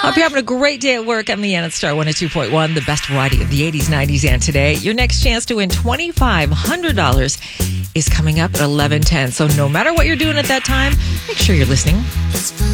Hope you're having a great day at work. I'm Leanne at Star 102.1, the best variety of the 80s, 90s, and today. Your next chance to win $2,500 is coming up at 11:10. So no matter what you're doing at that time, make sure you're listening.